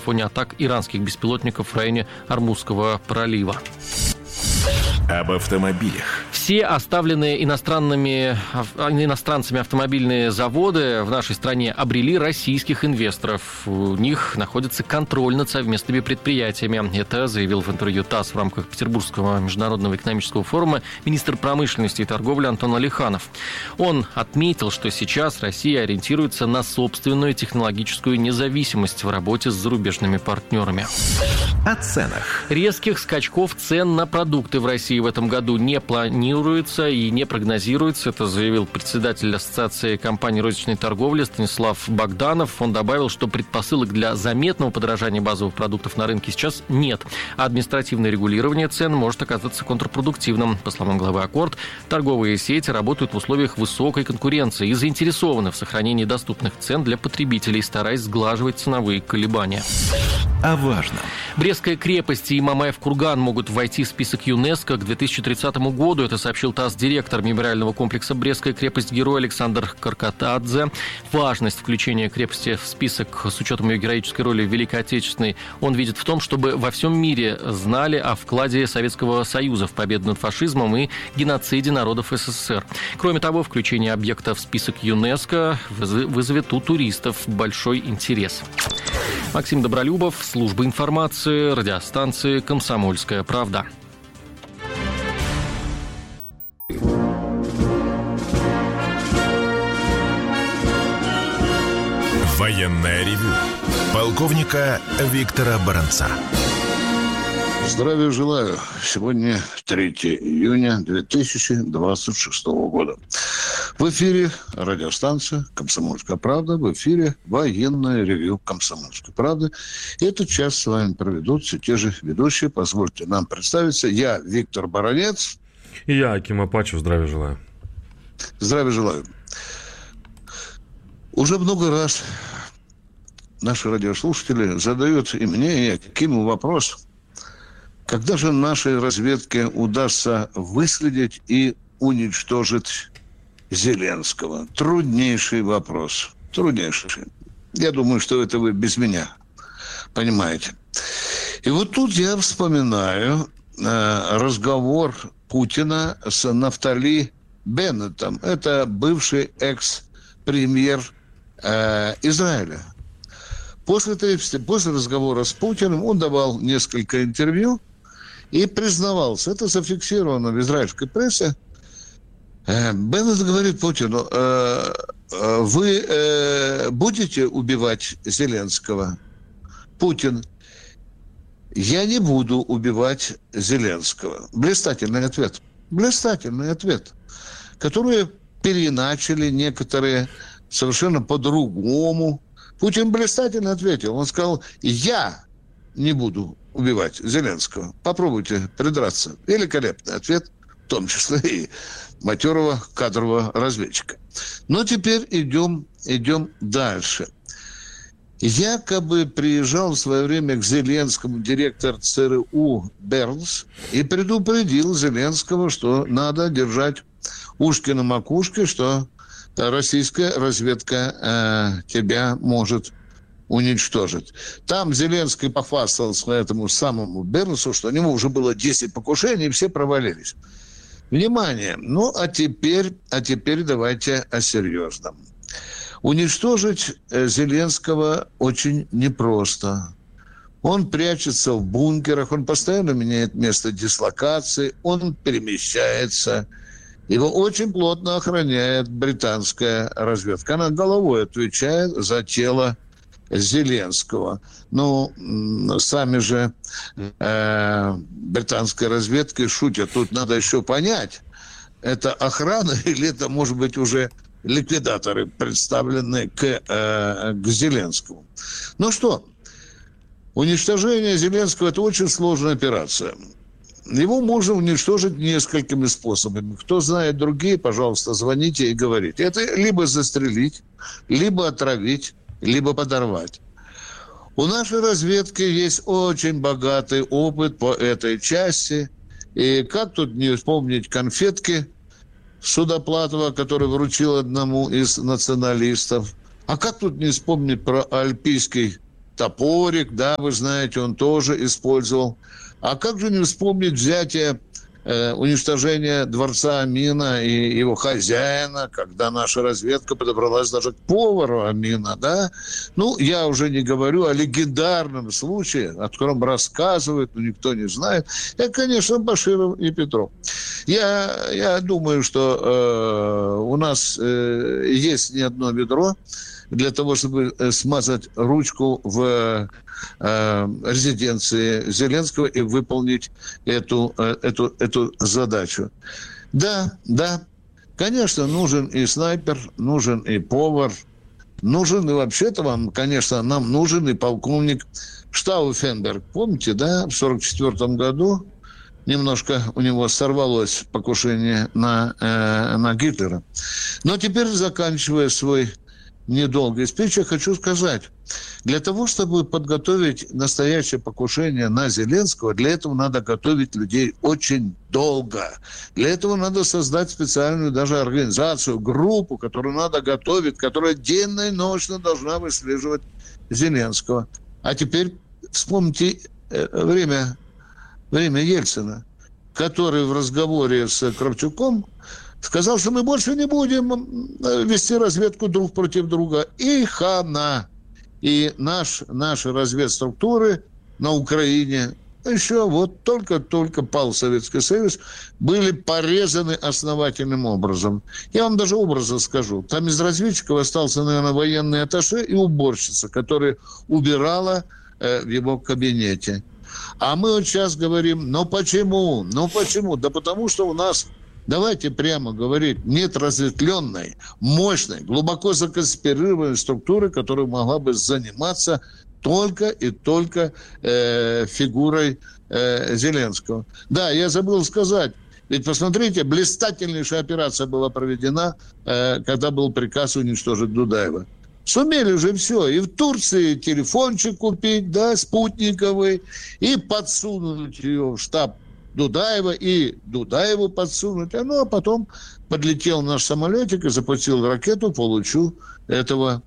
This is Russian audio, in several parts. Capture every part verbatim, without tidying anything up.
фоне атак иранских беспилотников в районе Ормузского пролива. Об автомобилях. Все оставленные иностранными, иностранцами автомобильные заводы в нашей стране обрели российских инвесторов. У них находится контроль над совместными предприятиями. Это заявил в интервью ТАСС в рамках Петербургского международного экономического форума министр промышленности и торговли Антон Алиханов. Он отметил, что сейчас Россия ориентируется на собственную технологическую независимость в работе с зарубежными партнерами. О ценах. Резких скачков цен на продукты в России в этом году не планируется и не прогнозируется. Это заявил председатель Ассоциации компаний розничной торговли Станислав Богданов. Он добавил, что предпосылок для заметного подорожания базовых продуктов на рынке сейчас нет. А административное регулирование цен может оказаться контрпродуктивным. По словам главы Аккорд, торговые сети работают в условиях высокой конкуренции и заинтересованы в сохранении доступных цен для потребителей, стараясь сглаживать ценовые колебания. О важном. Брестская крепость и Мамаев курган могут войти в список ЮНЕСКО к две тысячи тридцатому году. Это сообщил ТАСС директор мемориального комплекса «Брестская крепость-герой» Александр Каркатадзе. Важность включения крепости в список с учетом ее героической роли в Великой Отечественной он видит в том, чтобы во всем мире знали о вкладе Советского Союза в победу над фашизмом и геноциде народов СССР. Кроме того, включение объекта в список ЮНЕСКО вызовет у туристов большой интерес. Максим Добролюбов, служба информации, радиостанции «Комсомольская правда». Военное ревю полковника Виктора Баранца. Здравия желаю. Сегодня третьего июня две тысячи двадцать шестого года. В эфире радиостанция «Комсомольская правда», в эфире военное ревью «Комсомольской правды». И этот час с вами проведут все те же ведущие. Позвольте нам представиться. Я Виктор Баранец. И я, Аким Апачев. Здравия желаю. Здравия желаю. Уже много раз наши радиослушатели задают и мне, и Акиму вопрос, когда же нашей разведке удастся выследить и уничтожить Зеленского? Труднейший вопрос. Труднейший. Я думаю, что это вы без меня понимаете. И вот тут я вспоминаю э, разговор Путина с Нафтали Беннетом. Это бывший экс-премьер э, Израиля. После, после разговора с Путиным он давал несколько интервью и признавался. Это зафиксировано в израильской прессе. Беннет говорит Путину: э, э, вы э, будете убивать Зеленского? Путин: я не буду убивать Зеленского. Блистательный ответ. Блистательный ответ, который переиначили некоторые совершенно по-другому. Путин блистательно ответил. Он сказал: я не буду убивать Зеленского. Попробуйте придраться. Великолепный ответ, в том числе и матерого кадрового разведчика. Но теперь идем, идем дальше. Якобы приезжал в свое время к Зеленскому директор ЦРУ Бернс и предупредил Зеленского, что надо держать ушки на макушке, что российская разведка э, тебя может уничтожить. Там Зеленский похвастался этому самому Бернсу, что у него уже было десять покушений, и все провалились. Внимание! Ну, а теперь, а теперь давайте о серьезном. Уничтожить Зеленского очень непросто. Он прячется в бункерах, он постоянно меняет место дислокации, он перемещается. Его очень плотно охраняет британская разведка. Она головой отвечает за тело Зеленского. Ну, сами же э, британская разведка шутят. Тут надо еще понять, это охрана или это, может быть, уже ликвидаторы, представленные к, э, к Зеленскому. Ну что, уничтожение Зеленского – это очень сложная операция. Его можно уничтожить несколькими способами. Кто знает другие, пожалуйста, звоните и говорите. Это либо застрелить, либо отравить, либо подорвать. У нашей разведки есть очень богатый опыт по этой части. И как тут не вспомнить конфетки Судоплатова, который вручил одному из националистов. А как тут не вспомнить про альпийский топорик, да, вы знаете, он тоже использовал. А как же не вспомнить взятие, э, уничтожение дворца Амина и его хозяина, когда наша разведка подобралась даже к повару Амина, да? Ну, я уже не говорю о легендарном случае, о котором рассказывают, но никто не знает. Это, конечно, Баширов и Петров. Я, я думаю, что э, у нас э, есть не одно ведро для того, чтобы смазать ручку в э, резиденции Зеленского и выполнить эту, э, эту, эту задачу. Да, да, конечно, нужен и снайпер, нужен и повар, нужен и вообще-то вам, конечно, нам нужен и полковник Штауфенберг. Помните, да, в сорок четвёртом году немножко у него сорвалось покушение на, э, на Гитлера. Но теперь, заканчивая свой недолгий спич, я хочу сказать, для того, чтобы подготовить настоящее покушение на Зеленского, для этого надо готовить людей очень долго. Для этого надо создать специальную даже организацию, группу, которую надо готовить, которая денно и ночно должна выслеживать Зеленского. А теперь вспомните время, время Ельцина, который в разговоре с Кравчуком сказал, что мы больше не будем вести разведку друг против друга. И хана. И наш, наши разведструктуры на Украине, еще вот только-только пал Советский Союз, были порезаны основательным образом. Я вам даже образно скажу. Там из разведчиков остался, наверное, военный атташе и уборщица, которая убирала э, в его кабинете. А мы вот сейчас говорим, ну почему? Ну почему? Да потому что у нас... Давайте прямо говорить, нет разветвленной, мощной, глубоко законспирированной структуры, которая могла бы заниматься только и только э, фигурой э, Зеленского. Да, я забыл сказать, ведь посмотрите, блистательнейшая операция была проведена, э, когда был приказ уничтожить Дудаева. Сумели же все. И в Турции телефончик купить, да, спутниковый, и подсунуть ее в штаб Дудаева, и Дудаеву подсунуть. Ну, а потом подлетел наш самолетик и запустил ракету по лучу этого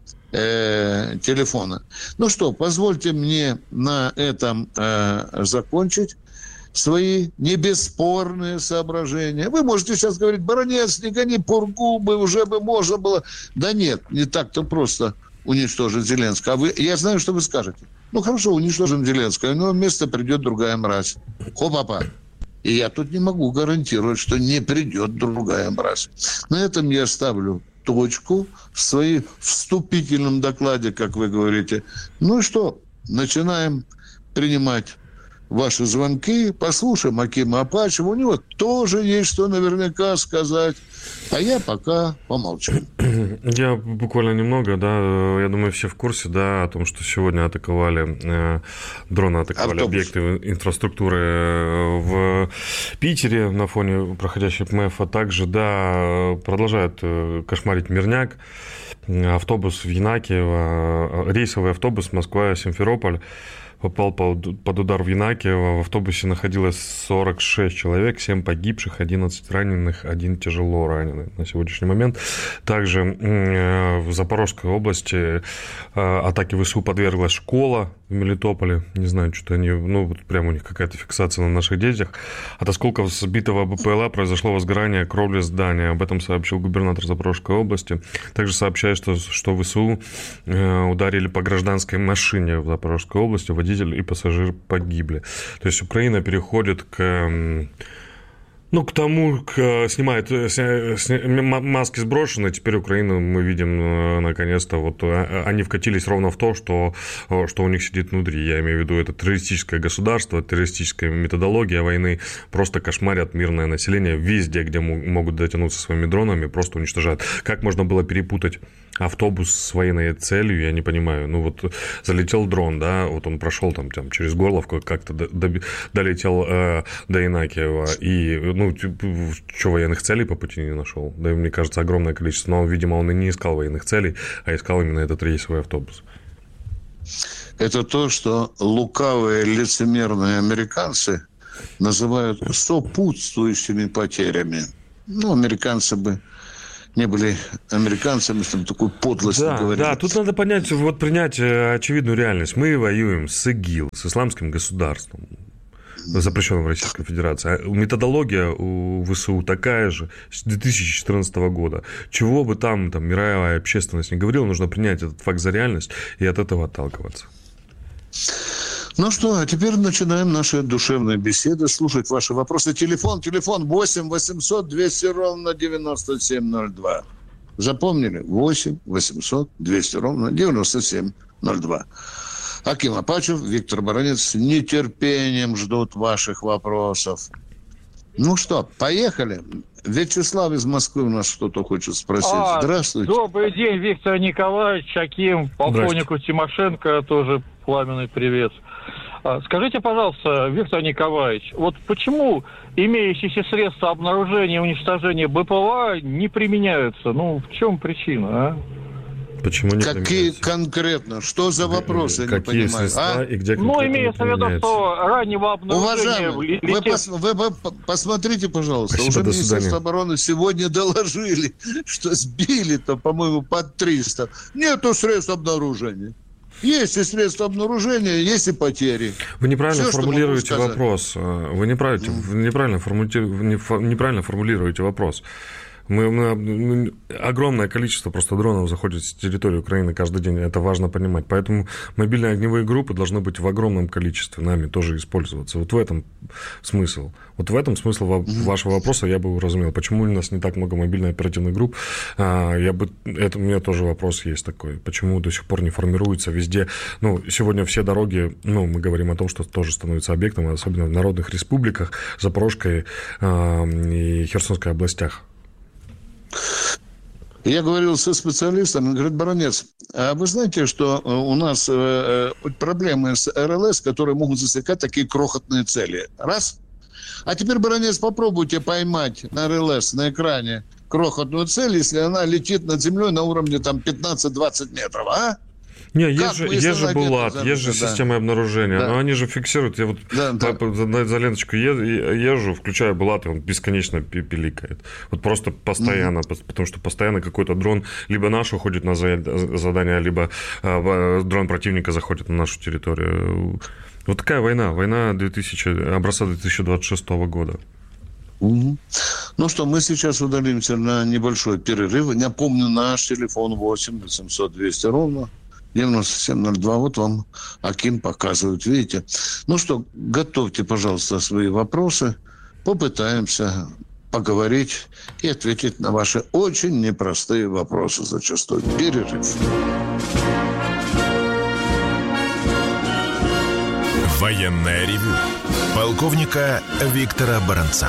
э, телефона. Ну что, позвольте мне на этом э, закончить свои небесспорные соображения. Вы можете сейчас говорить, Баранец, не гони пургу, бы уже бы можно было. Да нет, не так-то просто уничтожить Зеленского. А вы, я знаю, что вы скажете. Ну, хорошо, уничтожим Зеленского, но вместо придет другая мразь. Хо-папа. И я тут не могу гарантировать, что не придет другая мразь. На этом я ставлю точку в своем вступительном докладе, как вы говорите. Ну и что, начинаем принимать ваши звонки, послушаем Акима Апачева. У него тоже есть что наверняка сказать. А я пока помолчу. Я буквально немного, да, я думаю, все в курсе, да, о том, что сегодня атаковали, э, дроны атаковали Автобус. объекты инфраструктуры в Питере на фоне проходящей ПМФ, а также, да, продолжают кошмарить мирняк. Автобус в Янакиево, рейсовый автобус Москва-Симферополь попал под удар в Янакиево. В автобусе находилось сорок шесть человек, семь погибших, одиннадцать раненых, один тяжело раненый на сегодняшний момент. Также в Запорожской области атаке ВСУ подверглась школа в Мелитополе. Не знаю, что-то они, ну, вот прямо у них какая-то фиксация на наших детях. От осколков сбитого БПЛА произошло возгорание кровли здания. Об этом сообщил губернатор Запорожской области. Также сообщает, что, что ВСУ ударили по гражданской машине в Запорожской области. Водитель и пассажир погибли. То есть Украина переходит к... Ну, к тому, к, снимает сня, сня, маски сброшены, теперь Украину мы видим, наконец-то, вот они вкатились ровно в то, что, что у них сидит внутри. Я имею в виду, это террористическое государство, террористическая методология войны, просто кошмарят мирное население везде, где могут дотянуться своими дронами, просто уничтожают. Как можно было перепутать автобус с военной целью, я не понимаю. Ну, вот залетел дрон, да, вот он прошел там, там через Горловку, как-то до, до, долетел э, до Янакиева, и, ну, что, военных целей по пути не нашел? Да, мне кажется, огромное количество. Но, видимо, он и не искал военных целей, а искал именно этот рейсовый автобус. Это то, что лукавые, лицемерные американцы называют сопутствующими потерями. Ну, американцы бы не были американцами, чтобы такую подлость да, не говорили. Да, тут надо понять, вот принять очевидную реальность. Мы воюем с ИГИЛ, с исламским государством, запрещенным в Российской Федерации. Методология у ВСУ такая же, с две тысячи четырнадцатого года. Чего бы там, там мировая общественность не говорила, нужно принять этот факт за реальность и от этого отталкиваться. Ну что, а теперь начинаем наши душевные беседы, слушать ваши вопросы. Телефон, телефон восемь восемьсот двести ровно девяносто семь ноль два. Запомнили? восемь восемьсот двести ровно девяносто семь ноль два. Аким Апачев, Виктор Баранец с нетерпением ждут ваших вопросов. Ну что, поехали. Вячеслав из Москвы у нас что-то хочет спросить. А, Здравствуйте. Добрый день, Виктор Николаевич, Аким, полковнику Тимошенко тоже пламенный привет. Скажите, пожалуйста, Виктор Николаевич, вот почему имеющиеся средства обнаружения и уничтожения БПЛА не применяются? Ну, в чем причина, а? Почему не Какие применяются? Конкретно? Что за вопросы, я не понимаю? А? И где ну, имеется в виду, что раннего обнаружения... Уважаемый, вы, пос, вы, вы посмотрите, пожалуйста, Спасибо, уже Министерство обороны сегодня доложили, что сбили-то, по-моему, под триста. Нету средств обнаружения. Есть и средства обнаружения, есть и потери. Вы неправильно Все, формулируете вопрос. Вы неправильно, mm. вы неправильно, формулируете, неправильно формулируете вопрос. Мы, мы, огромное количество просто дронов заходит с территории Украины каждый день, это важно понимать. Поэтому мобильные огневые группы должны быть в огромном количестве нами тоже использоваться. Вот в этом смысл. Вот в этом смысл mm-hmm. вашего вопроса я бы уразумел. Почему у нас не так много мобильно-оперативных групп? Я бы, это, у меня тоже вопрос есть такой. Почему до сих пор не формируется везде? Ну, сегодня все дороги, ну, мы говорим о том, что тоже становится объектом, особенно в народных республиках, Запорожской и Херсонской областях. Я говорил со специалистом, он говорит: Баранец, а вы знаете, что у нас проблемы с РЛС, которые могут засекать такие крохотные цели? Раз. А теперь, Баранец, попробуйте поймать на РЛС на экране крохотную цель, если она летит над землей на уровне там пятнадцать-двадцать метров, а? Не, есть же, есть же БУЛАТ, есть же да. система обнаружения, да. но они же фиксируют. Я вот да, да. за, за ленточку езжу, включаю БУЛАТ, и он бесконечно пиликает. Вот просто постоянно, mm-hmm. потому что постоянно какой-то дрон либо наш уходит на задание, либо дрон противника заходит на нашу территорию. Вот такая война, война две тысячи, образца две тысячи двадцать шестого года. Угу. Ну что, мы сейчас удалимся на небольшой перерыв. Напомню, наш телефон восемь восемьсот двести ровно девяносто семь ноль два. Вот вам Аким показывает, видите. Ну что, готовьте, пожалуйста, свои вопросы. Попытаемся поговорить и ответить на ваши очень непростые вопросы зачастую. Перерыв. Военное ревю полковника Виктора Баранца.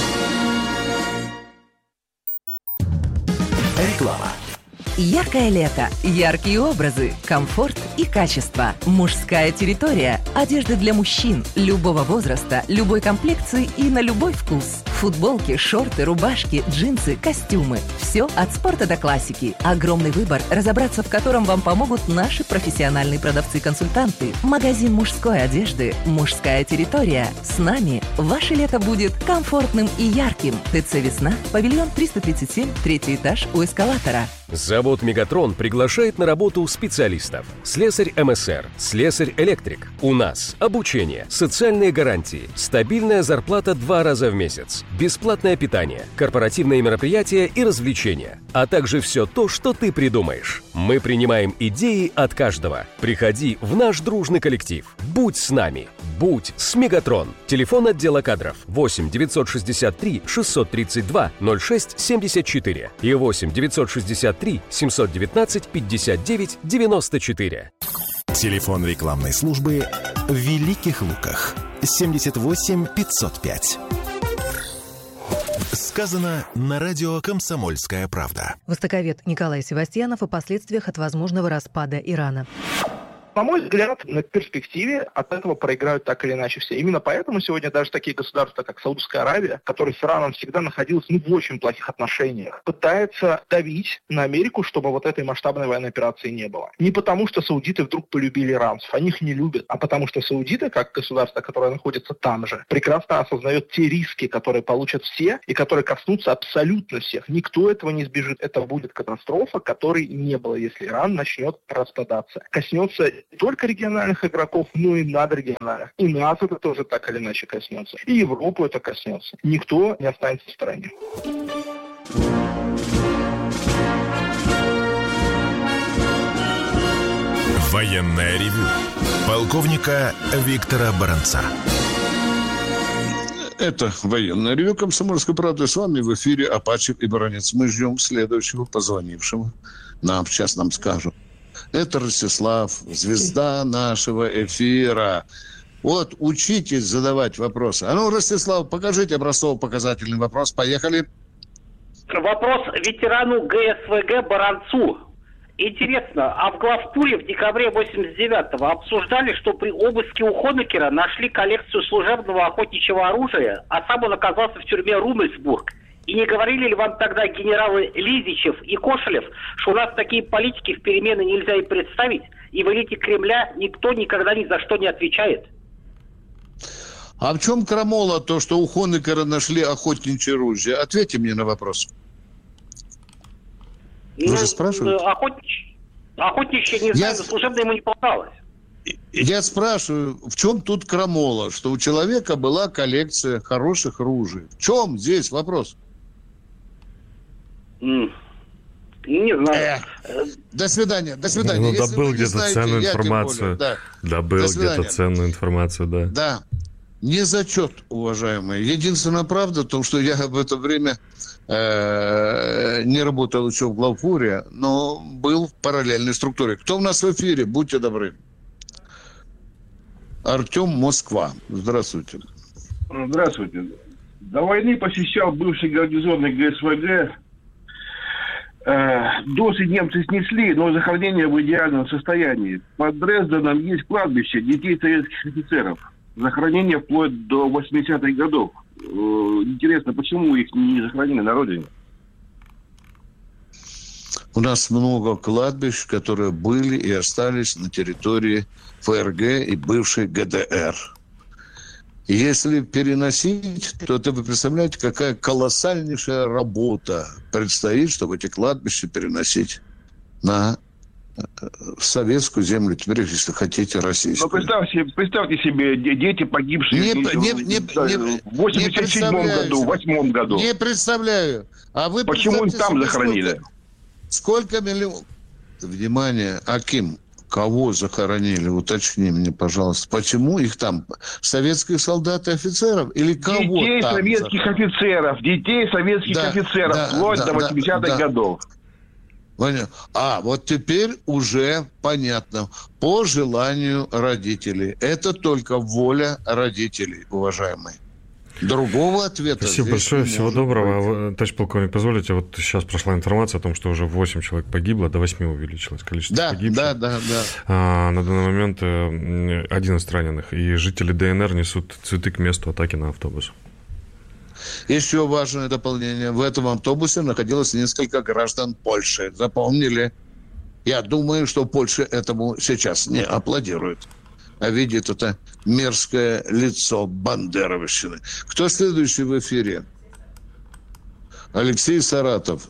Реклама. Яркое лето, яркие образы, комфорт и качество. Мужская территория. Одежда для мужчин любого возраста, любой комплекции и на любой вкус. Футболки, шорты, рубашки, джинсы, костюмы. Все от спорта до классики. Огромный выбор, разобраться в котором вам помогут наши профессиональные продавцы-консультанты. Магазин мужской одежды «Мужская территория». С нами ваше лето будет комфортным и ярким. ТЦ «Весна», павильон триста тридцать семь, третий этаж у эскалатора. Завод «Мегатрон» приглашает на работу специалистов. Слесарь МСР, слесарь-электрик. У нас обучение, социальные гарантии, стабильная зарплата два раза в месяц, бесплатное питание, корпоративные мероприятия и развлечения, а также все то, что ты придумаешь. Мы принимаем идеи от каждого. Приходи в наш дружный коллектив. Будь с нами. Будь с «Мегатрон». Телефон отдела кадров восемь девятьсот шестьдесят три шестьсот тридцать два ноль шесть семьдесят четыре и восемь девятьсот шестьдесят три семьсот девятнадцать пятьдесят девять девяносто четыре. Телефон рекламной службы в Великих Луках семьдесят восемь пятьсот пять. Сказано на радио «Комсомольская правда». Востоковед Николай Севастьянов о последствиях от возможного распада Ирана. На мой взгляд, на перспективе от этого проиграют так или иначе все. Именно поэтому сегодня даже такие государства, как Саудовская Аравия, которая с Ираном всегда находилась ну, в очень плохих отношениях, пытается давить на Америку, чтобы вот этой масштабной военной операции не было. Не потому, что саудиты вдруг полюбили иранцев, они их не любят, а потому что саудиты, как государство, которое находится там же, прекрасно осознает те риски, которые получат все и которые коснутся абсолютно всех. Никто этого не избежит. Это будет катастрофа, которой не было, если Иран начнет распадаться. Коснется не только региональных игроков, но и надрегиональных. И нас это тоже так или иначе коснется. И Европу это коснется. Никто не останется в стороне. Военное ревю полковника Виктора Баранца. Это военное ревю «Комсомольской правды». С вами в эфире Апачев и Баранец. Мы ждем следующего позвонившего. Нам сейчас нам скажут. Это Ростислав, звезда нашего эфира. Вот, учитесь задавать вопросы. А ну, Ростислав, покажите образцово-показательный вопрос. Поехали. Вопрос ветерану ГСВГ Баранцу. Интересно, а в главпуле в декабре восемьдесят девятого обсуждали, что при обыске у Хонекера нашли коллекцию служебного охотничьего оружия, а сам он оказался в тюрьме Румельсбург. И не говорили ли вам тогда генералы Лизичев и Кошелев, что у нас такие политики в перемены нельзя и представить, и в элите Кремля никто никогда ни за что не отвечает? А в чем крамола то, что у Хонекера нашли охотничье оружие? Ответьте мне на вопрос. Вы ну, же спрашиваете? Охотничье, охотничье не знаю, Я... служебное ему не полагалось. Я спрашиваю, в чем тут крамола? Что у человека была коллекция хороших ружей. В чем здесь вопрос? Mm. Не знаю. Э, до свидания, до свидания. Ну, Если добыл где-то знаете, ценную более, информацию. да. Добыл где-то ценную информацию, да. Да. Не зачет, уважаемые. Единственная правда в том, что я в это время э, не работал еще в главпуре, но был в параллельной структуре. Кто у нас в эфире? Будьте добры. Артем, Москва. Здравствуйте. Здравствуйте. До войны посещал бывший гарнизонный ГСВГ. Э, досы немцы снесли, но захоронение в идеальном состоянии. Под Дрезденом есть кладбище детей советских офицеров. Захоронение вплоть до восьмидесятых годов. Э, интересно, почему их не захоронили на родине? У нас много кладбищ, которые были и остались на территории ФРГ и бывшей ГДР. Если переносить, то это вы представляете, какая колоссальнейшая работа предстоит, чтобы эти кладбища переносить на советскую землю, теперь, если хотите, российскую. Ну, представьте, представьте себе, дети погибшие не, в, не, не, в восемьдесят седьмом году, в восьмом году. Не представляю. А вы почему их там захоронили? Сколько, сколько миллионов... Внимание, Аким, кого захоронили? Уточни мне, пожалуйста. Почему их там? Советских солдат и офицеров? Или кого детей там? советских офицеров. Детей советских да, офицеров. Да, вплоть да, до восьмидесятых да, годов. Понятно. А, вот теперь уже понятно. По желанию родителей. Это только воля родителей, уважаемые. Другого ответа. Спасибо большое, всего доброго. Быть. Товарищ полковник, позволите, вот сейчас прошла информация о том, что уже восемь человек погибло, до восьми увеличилось количество да, погибших. Да, да, да. А, на данный момент одиннадцать раненых, и жители ДНР несут цветы к месту атаки на автобус. Еще важное дополнение. В этом автобусе находилось несколько граждан Польши. Запомнили? Я думаю, что Польша этому сейчас не аплодирует. А видит это мерзкое лицо бандеровщины. Кто следующий в эфире? Алексей Саратов.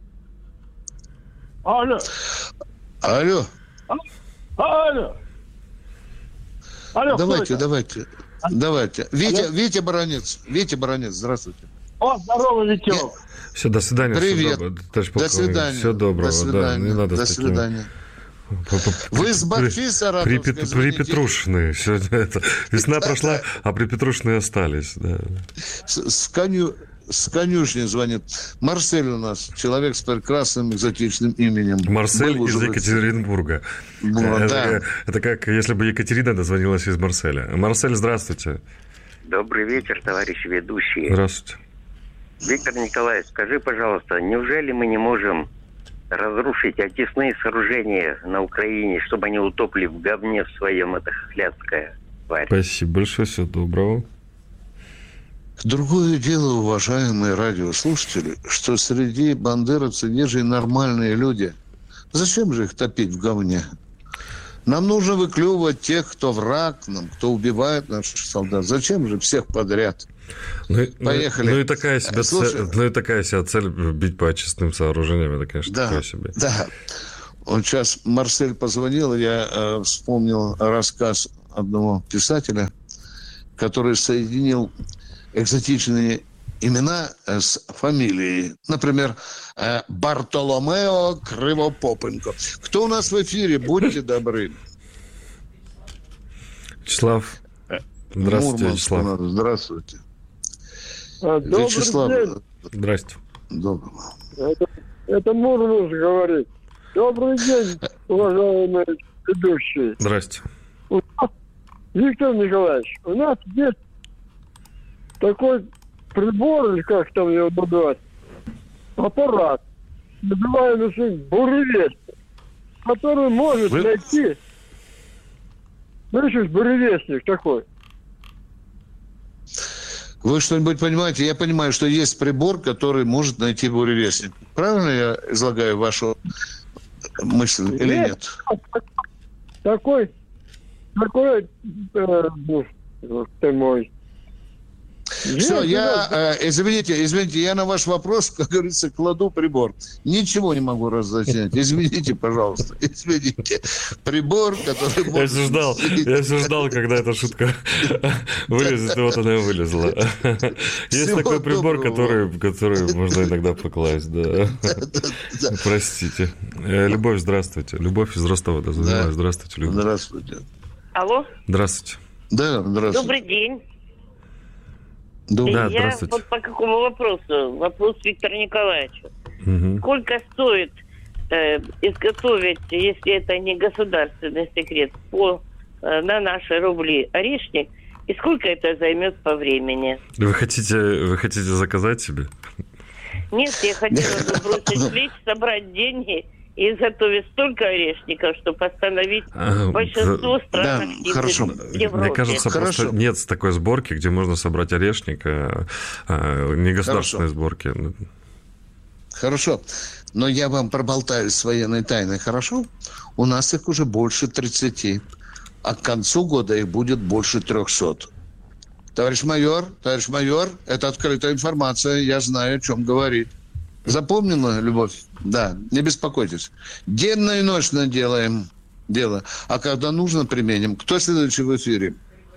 Алло. Алло. Алло. Алло. Давайте, давайте. Давайте. Витя, Витя Баранец. Витя Баранец, здравствуйте. О, здорово, Витек. Все, до свидания. Привет. До свидания. Всего доброго. До свидания. Да, не надо до свидания. Вы с Бахчи Саратовской, при, при, при Петрушиной. Сегодня это, весна прошла, а при Петрушиной остались. Да. С, с, коню, с конюшни звонит. Марсель у нас, человек с прекрасным экзотичным именем. Марсель из Екатеринбурга. Ну, это, да. это как если бы Екатерина дозвонилась из Марселя. Марсель, здравствуйте. Добрый вечер, товарищи ведущие. Здравствуйте. Виктор Николаевич, скажи, пожалуйста, неужели мы не можем разрушить очистные сооружения на Украине, чтобы они утопли в говне в своем, это хлядская тварь. Спасибо большое, всего доброго. Другое дело, уважаемые радиослушатели, что среди бандеровцев есть же и нормальные люди. Зачем же их топить в говне? Нам нужно выклевывать тех, кто враг нам, кто убивает наших солдат. Зачем же всех подряд? Ну, Поехали. Ну, ну, и такая себе цель, ну и такая себе цель бить по очистным сооружениям, это, конечно, да, такое себе. Да. Вот сейчас Марсель позвонил, я э, вспомнил рассказ одного писателя, который соединил экзотичные имена с фамилией. Например, э, Бартоломео Кривопопенко. Кто у нас в эфире? Будьте добры. Вячеслав. Здравствуйте, Вячеслав. Здравствуйте. Добрый Вячеслав. день. Здрасте. Добрый. Это, это Мурмус говорит. Добрый день, уважаемые ведущие. Здрасте. Виктор Николаевич, у нас есть такой прибор, или как там его называть, аппарат, называемый буревестник, который может Вы... найти, слышишь, буревестник такой. Вы что-нибудь понимаете? Я понимаю, что есть прибор, который может найти буревестник. Правильно я излагаю вашу мысль или нет? нет? Такой, такой, э, ты мой. Все, нет, я, нет. Э, извините, извините, я на ваш вопрос, как говорится, кладу прибор. Ничего не могу разъяснять. Извините, пожалуйста, извините. Прибор, который может... Я все ждал, я все ждал, когда эта шутка вылезет, и вот она и вылезла. Есть такой прибор, который, который можно иногда покласть, да. Простите. Любовь, здравствуйте. Любовь из Ростова, да, здравствуйте, Любовь. Здравствуйте. Алло. Здравствуйте. Да, здравствуйте. Добрый день. Да, я вот по какому вопросу? Вопрос Виктору Николаевичу. Угу. Сколько стоит э, изготовить, если это не государственный секрет, по, э, на наши рубли орешник, и сколько это займет по времени? Вы хотите, вы хотите заказать себе? Нет, я хотела бы бросить плечи, собрать деньги и изготовить столько орешников, чтобы остановить а, большинство да, странах да, хорошо. в Европе. Мне кажется, хорошо. просто нет такой сборки, где можно собрать орешник, а, а, не государственной сборки. Хорошо. Но я вам проболтаю с военной тайной, хорошо? У нас их уже больше тридцати. А к концу года их будет больше трехсот. Товарищ майор, товарищ майор, это открытая информация, я знаю, о чем говорит. Запомнила, Любовь? Да, не беспокойтесь. Денно и ночно делаем дело. А когда нужно, применим. Кто следующий в эфире?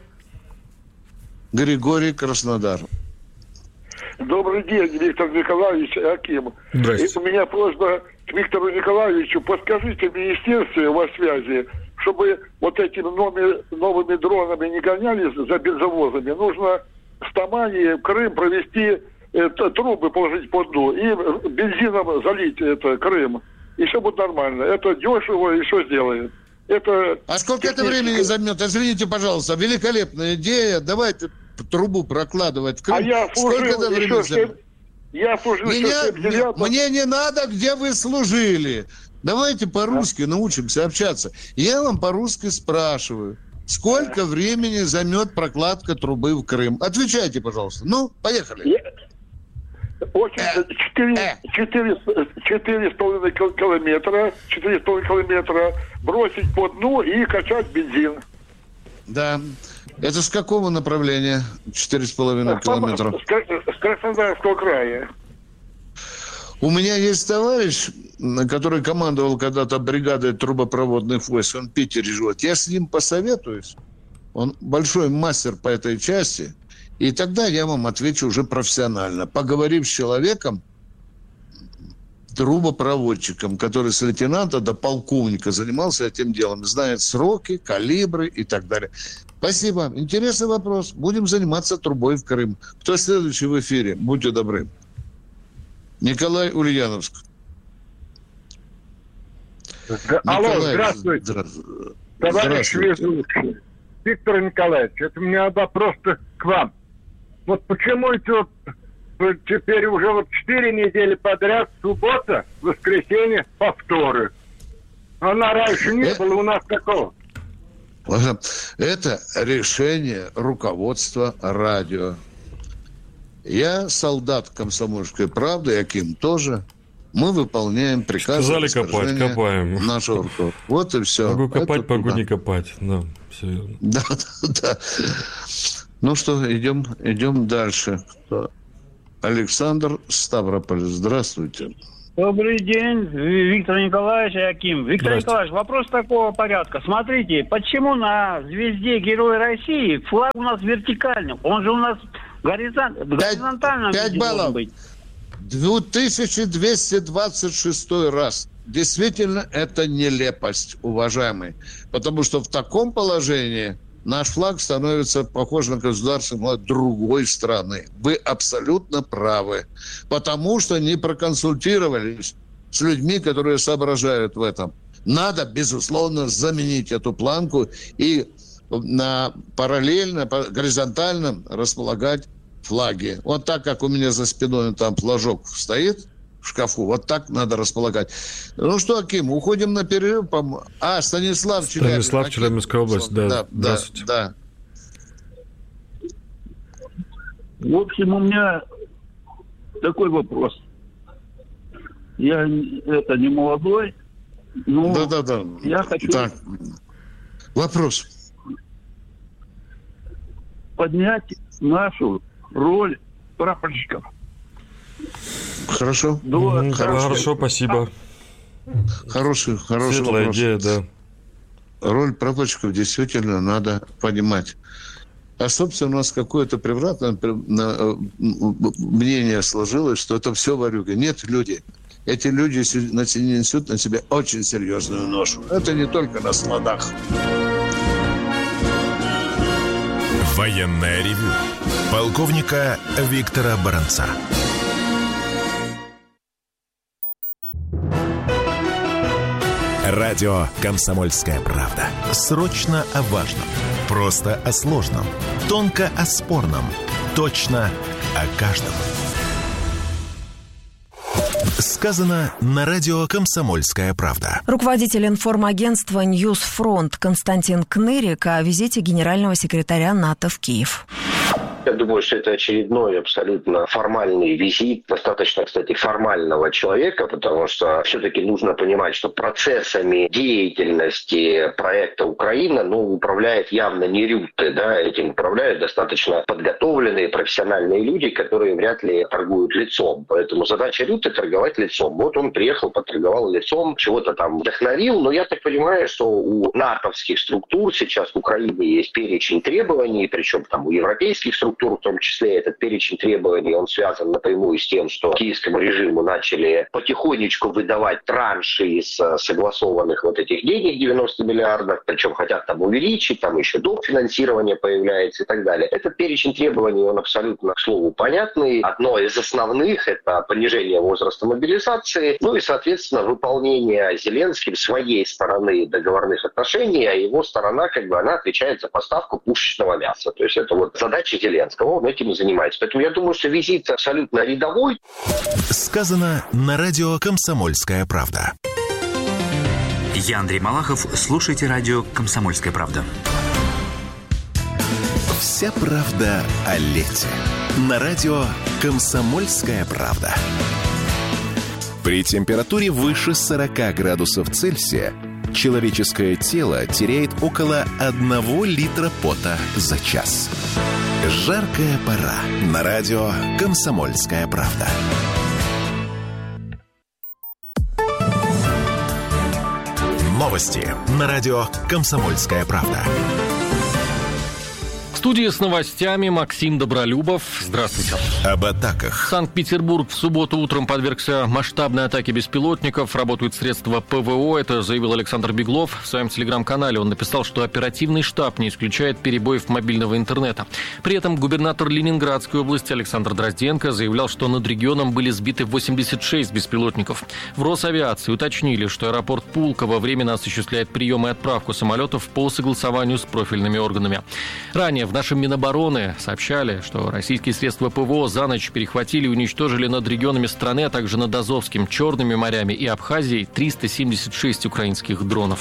Григорий, Краснодар. Добрый день, Виктор Николаевич Аким. Здравствуйте. И у меня просьба к Виктору Николаевичу. Подскажите в министерстве во связи, чтобы вот этими новыми, новыми дронами не гонялись за бензовозами. Нужно с Тамани в Крым провести... Это, трубы положить под дно и бензином залить это Крым. И все будет нормально. Это дешево и все сделает. Это а сколько это времени займет? Извините, пожалуйста. Великолепная идея. Давайте трубу прокладывать в Крым. А я служил сколько это времени займет? Я служил Меня, мне не надо, где вы служили. Давайте по-русски а? научимся общаться. Я вам по-русски спрашиваю. Сколько а? времени займет прокладка трубы в Крым? Отвечайте, пожалуйста. Ну, поехали. Я... Очень четыре с половиной километра, четыре с половиной километра бросить по дну и качать бензин. Да. Это с какого направления четыре с половиной километра? С Краснодарского края. У меня есть товарищ, который командовал когда-то бригадой трубопроводных войск. Он в Питере живет. Я с ним посоветуюсь. Он большой мастер по этой части. И тогда я вам отвечу уже профессионально. Поговорив с человеком, трубопроводчиком, который с лейтенанта до полковника занимался этим делом, знает сроки, калибры и так далее. Спасибо. Интересный вопрос. Будем заниматься трубой в Крым. Кто следующий в эфире? Будьте добры. Николай, Ульяновск. Алло, Николай, здравствуйте. Здравствуйте. Товарищ ведущий. Виктор Николаевич, это у меня вопрос к вам. Вот почему эти вот теперь уже вот четыре недели подряд, суббота, воскресенье, повторы. А на раньше не было у нас такого. Это решение руководства радио. Я солдат «Комсомольской правды», Яким тоже. Мы выполняем приказ. Сказали копать, копаем. Нашего руководства. Вот и все. Могу копать, это, могу да. не копать. Да, все верно. Да, да, да. Ну что, идем, идем дальше. Александр, Ставрополь. Здравствуйте. Добрый день, Виктор Николаевич и Аким. Виктор Николаевич, вопрос такого порядка. Смотрите, почему на звезде Героя России флаг у нас вертикальный? Он же у нас горизонт... горизонтально пять баллов. Быть. две тысячи двести двадцать шестой раз. Действительно, это нелепость, уважаемый. Потому что в таком положении наш флаг становится похож на государственный флаг другой страны. Вы абсолютно правы. Потому что не проконсультировались с людьми, которые соображают в этом. Надо, безусловно, заменить эту планку и на параллельно, горизонтально располагать флаги. Вот так, как у меня за спиной там флажок стоит в шкафу, вот так надо располагать. Ну что, Аким, уходим на перерыв. А, Станислав Челябинск. Станислав, Челябинская область, да. Да, да, да. В общем, у меня такой вопрос. Я это не молодой, но да, да, да. я хочу так. Вопрос. поднять нашу роль прапорщиков. Хорошо. Mm-hmm. Хорошо. Хорошо, спасибо. Хороший, хороший Светлая вопрос. идея, да. Роль прапорщиков действительно надо понимать. А, собственно, у нас какое-то превратное мнение сложилось, что это все ворюга. Нет, люди. Эти люди несут на себе очень серьезную ношу. Это не только на складах. Военное ревю полковника Виктора Баранца. Радио «Комсомольская правда». Срочно о важном. Просто о сложном. Тонко о спорном. Точно о каждом. Сказано на радио «Комсомольская правда». Руководитель информагентства «Ньюсфронт» Константин Кнырик о визите генерального секретаря НАТО в Киев. Я думаю, что это очередной абсолютно формальный визит, достаточно, кстати, формального человека, потому что все-таки нужно понимать, что процессами деятельности проекта «Украина» ну, управляет явно не Рютте, да, этим управляют достаточно подготовленные профессиональные люди, которые вряд ли торгуют лицом. Поэтому задача Рютте — торговать лицом. Вот он приехал, поторговал лицом, чего-то там вдохновил, но я так понимаю, что у натовских структур сейчас в Украине есть перечень требований, причем там у европейских структур, в том числе этот перечень требований, он связан напрямую с тем, что киевскому режиму начали потихонечку выдавать транши из согласованных вот этих денег, девяносто миллиардов, причем хотят там увеличить, там еще доп. Финансирование появляется и так далее. Этот перечень требований, он абсолютно, к слову, понятный. Одно из основных — это понижение возраста мобилизации, ну и, соответственно, выполнение Зеленским своей стороны договорных отношений, а его сторона, как бы, она отвечает за поставку пушечного мяса. То есть это вот задача Зеленского. Он этим и занимается. Поэтому я думаю, что визит абсолютно рядовой. Сказано на радио «Комсомольская правда». Я Андрей Малахов. Слушайте радио «Комсомольская правда». Вся правда о лете. На радио «Комсомольская правда». При температуре выше сорока градусов Цельсия человеческое тело теряет около одного литра пота за час. Жаркая пора. На радио «Комсомольская правда». Новости на радио «Комсомольская правда». В студии с новостями Максим Добролюбов. Здравствуйте. Об атаках. Санкт-Петербург в субботу утром подвергся масштабной атаке беспилотников. Работают средства ПВО. Это заявил Александр Беглов в своем телеграм-канале. Он написал, что оперативный штаб не исключает перебоев мобильного интернета. При этом губернатор Ленинградской области Александр Дрозденко заявлял, что над регионом были сбиты восемьдесят шесть беспилотников. В Росавиации уточнили, что аэропорт Пулково временно осуществляет прием и отправку самолетов по согласованию с профильными органами. Ранее В нашем Минобороны сообщали, что российские средства ПВО за ночь перехватили и уничтожили над регионами страны, а также над Азовским, Черными морями и Абхазией триста семьдесят шесть украинских дронов.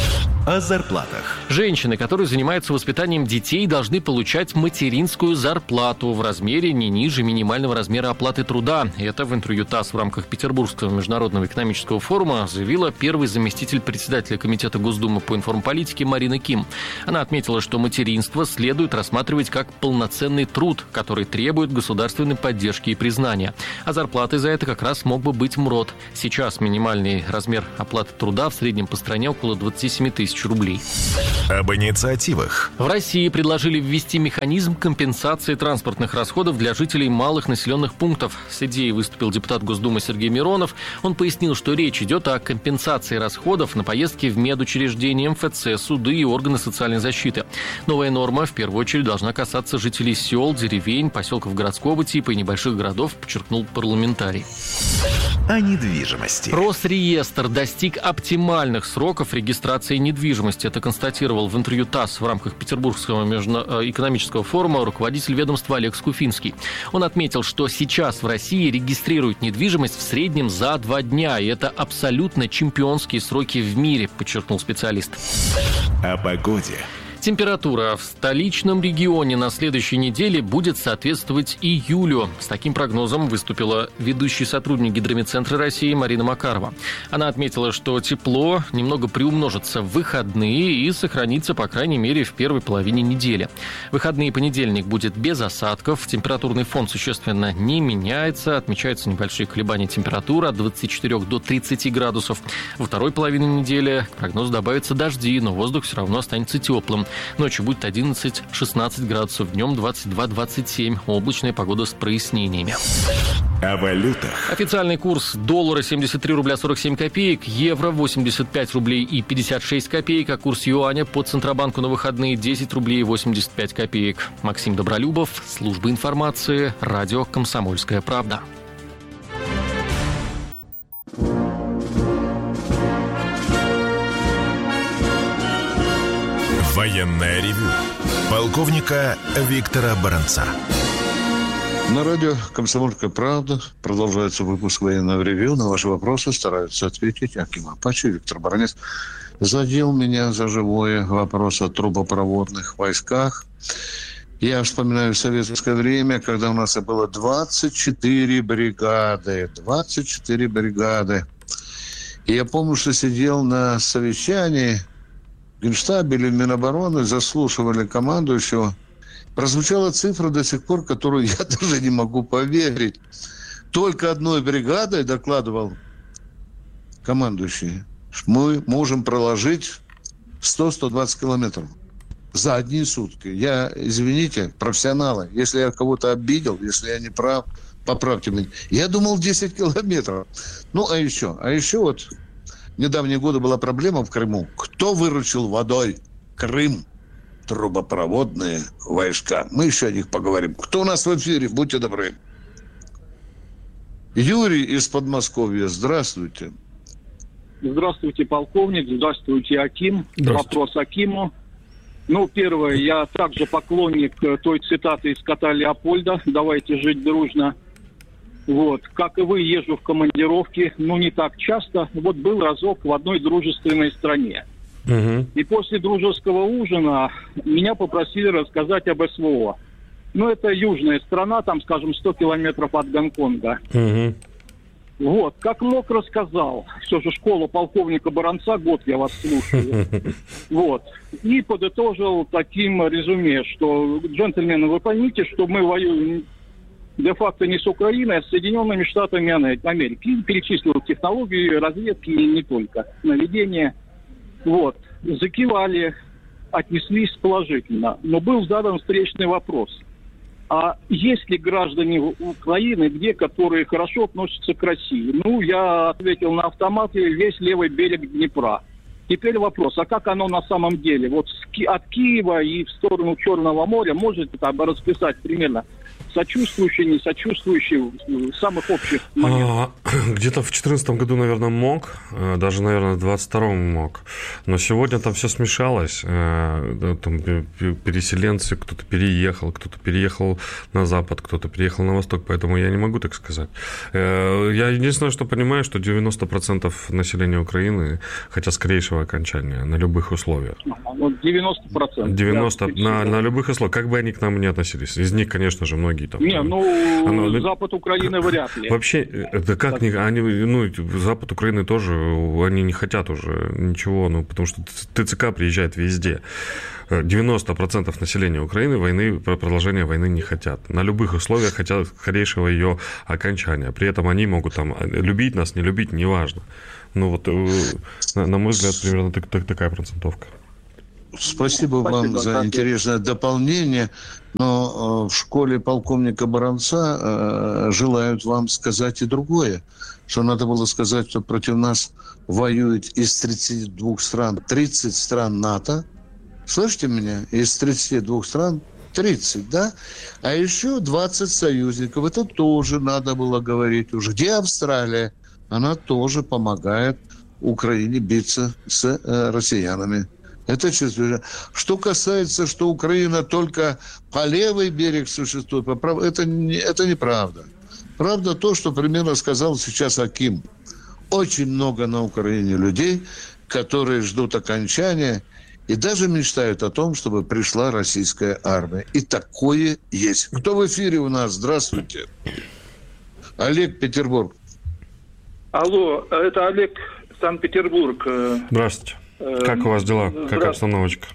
О зарплатах. Женщины, которые занимаются воспитанием детей, должны получать материнскую зарплату в размере не ниже минимального размера оплаты труда. Это в интервью ТАСС в рамках Петербургского международного экономического форума заявила первый заместитель председателя Комитета Госдумы по информполитике Марина Ким. Она отметила, что материнство следует рассматривать как полноценный труд, который требует государственной поддержки и признания. А зарплатой за это как раз мог бы быть МРОТ. Сейчас минимальный размер оплаты труда в среднем по стране около двадцать семь тысяч рублей. Об инициативах. В России предложили ввести механизм компенсации транспортных расходов для жителей малых населенных пунктов. С идеей выступил депутат Госдумы Сергей Миронов. Он пояснил, что речь идет о компенсации расходов на поездки в медучреждения, эм эф цэ, суды и органы социальной защиты. Новая норма в первую очередь должна касаться жителей сел, деревень, поселков городского типа и небольших городов, подчеркнул парламентарий. О недвижимости. Росреестр достиг оптимальных сроков регистрации недвижимости. Это констатировал в интервью ТАСС в рамках Петербургского экономического форума руководитель ведомства Олег Скуфинский. Он отметил, что сейчас в России регистрируют недвижимость в среднем за два дня, и это абсолютно чемпионские сроки в мире, подчеркнул специалист. О погоде. Температура в столичном регионе на следующей неделе будет соответствовать июлю. С таким прогнозом выступила ведущий сотрудник Гидрометцентра России Марина Макарова. Она отметила, что тепло немного приумножится в выходные и сохранится, по крайней мере, в первой половине недели. В выходные понедельник будет без осадков, температурный фон существенно не меняется, отмечаются небольшие колебания температуры от двадцати четырёх до тридцати градусов. Во второй половине недели к прогнозу добавятся дожди, но воздух все равно останется теплым. Ночью будет одиннадцать-шестнадцать градусов, днем двадцать два - двадцать семь. Облачная погода с прояснениями. О валютах. Официальный курс доллара семьдесят три рубля сорок семь копеек, евро восемьдесят пять рублей и пятьдесят шесть копеек, а курс юаня по Центробанку на выходные десять рублей и восемьдесят пять копеек. Максим Добролюбов, служба информации, радио «Комсомольская правда». Военное ревю полковника Виктора Баранца. На радио «Комсомольская правда» продолжается выпуск военного ревью. На ваши вопросы стараются ответить Аким Апачи, Виктор Баранец. Задел меня за живое вопрос о трубопроводных войсках. Я вспоминаю советское время, когда у нас было двадцать четыре бригады. двадцать четыре бригады. И я помню, что сидел на совещании в Генштабе или в Минобороны, заслушивали командующего. Прозвучала цифра до сих пор, которую я даже не могу поверить. Только одной бригадой, докладывал командующий, мы можем проложить сто - сто двадцать километров за одни сутки. Я, извините, профессионалы, если я кого-то обидел, если я не прав, поправьте меня. Я думал десять километров. Ну, а еще, а еще вот в недавние годы была проблема в Крыму. Кто выручил водой Крым? Трубопроводные войска. Мы еще о них поговорим. Кто у нас в эфире? Будьте добры. Юрий из Подмосковья. Здравствуйте. Здравствуйте, полковник. Здравствуйте, Аким. Здравствуйте. Вопрос Акиму. Ну, первое, я также поклонник той цитаты из кота Леопольда «Давайте жить дружно». Вот. Как и вы, езжу в командировки, но не так часто. Вот был разок в одной дружественной стране. Угу. И после дружеского ужина меня попросили рассказать об эс вэ о. Ну, это южная страна, там, скажем, сто километров от Гонконга. Угу. Вот. Как мог, рассказал. Все же школа полковника Баранца, год я вас слушаю. Вот. И подытожил таким резюме, что, джентльмены, вы поймите, что мы воюем де-факто не с Украиной, а с Соединенными Штатами Америки. И перечислил технологии разведки и не только. Наведение. Вот. Закивали, отнеслись положительно. Но был задан встречный вопрос. А есть ли граждане Украины, где, которые хорошо относятся к России? Ну, я ответил на автомате весь левый берег Днепра. Теперь вопрос, а как оно на самом деле? Вот от Киева и в сторону Черного моря можете там расписать примерно, сочувствующий, не сочувствующий, в самых общих моментах? Где-то в две тысячи четырнадцатом году, наверное, мог, даже, наверное, в двадцать втором мог. Но сегодня там все смешалось. Там переселенцы, кто-то переехал, кто-то переехал на запад, кто-то переехал на восток, поэтому я не могу так сказать. Я единственное, что понимаю, что девяносто процентов населения Украины хотят скорейшего окончания на любых условиях. девяносто процентов. девяносто процентов на, на любых условиях. Как бы они к нам ни относились. Из них, конечно же, многие там... Не, ну, оно, запад Украины вряд ли. Вообще, да как не... Они, ну, запад Украины тоже, они не хотят уже ничего, ну, потому что ТЦК приезжает везде. девяносто процентов населения Украины войны, продолжения войны не хотят. На любых условиях хотят скорейшего ее окончания. При этом они могут там любить нас, не любить, неважно. Ну, вот, на мой взгляд, примерно такая процентовка. Спасибо, Спасибо вам за интересное дополнение, но э, в школе полковника Баранца э, желают вам сказать и другое, что надо было сказать, что против нас воюет из тридцати двух стран тридцать стран НАТО. Слышите меня? Из тридцати двух стран тридцать, да? А еще двадцать союзников. Это тоже надо было говорить уже. Где Австралия? Она тоже помогает Украине биться с э, россиянами. Это чувствую. Что касается, что Украина только по левый берег существует, по прав... это, не, это неправда. Правда то, что примерно сказал сейчас Аким. Очень много на Украине людей, которые ждут окончания и даже мечтают о том, чтобы пришла российская армия. И такое есть. Кто в эфире у нас? Здравствуйте. Олег, Петербург. Алло, это Олег, Санкт-Петербург. Здравствуйте. Как у вас дела? Как обстановочка?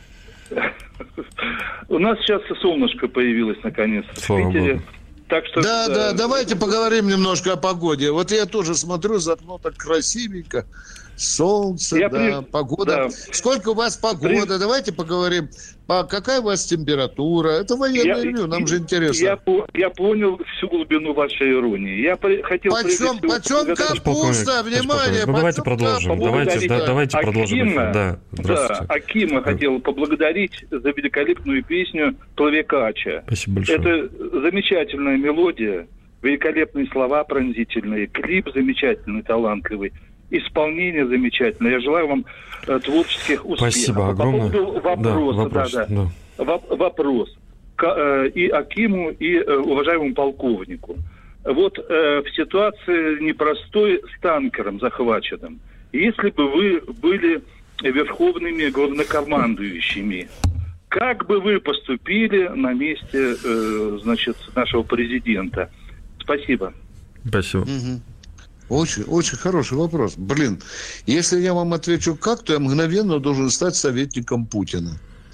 У нас сейчас солнышко появилось наконец в Питере. Так что, да, да, да, давайте поговорим немножко о погоде. Вот я тоже смотрю за окно так красивенько. Солнце, я да, при... погода. Да. Сколько у вас погода? При... Давайте поговорим. А какая у вас температура? Это военное ревью, нам я, же интересно. Я, я понял всю глубину вашей иронии. Я при... хотел... Почем, почем капуста? Внимание! Ну, давайте продолжим. Давайте, да, давайте Акима, продолжим. Да, да, Акима хотел поблагодарить за великолепную песню «Плавекача». Спасибо большое. Это замечательная мелодия, великолепные слова пронзительные, клип замечательный, талантливый. Исполнение замечательное. Я желаю вам э, творческих успехов. Спасибо огромное. По поводу вопроса, да, вопрос, да, да. Да. Воп- вопрос к, э, и Акиму, и э, уважаемому полковнику. Вот э, в ситуации непростой с танкером захваченным, если бы вы были верховными главнокомандующими, как бы вы поступили на месте, э, значит, нашего президента? Спасибо. Спасибо. Угу. Очень, очень хороший вопрос. Блин, если я вам отвечу как, то я мгновенно должен стать советником Путина.